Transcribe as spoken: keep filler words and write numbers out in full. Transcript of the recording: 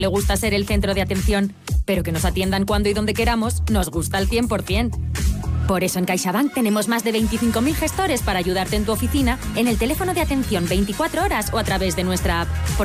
le gusta ser el centro de atención, pero que nos atiendan cuando y donde queramos nos gusta al cien por ciento. Por eso en CaixaBank tenemos más de veinticinco mil gestores para ayudarte en tu oficina, en el teléfono de atención veinticuatro horas o a través de nuestra app.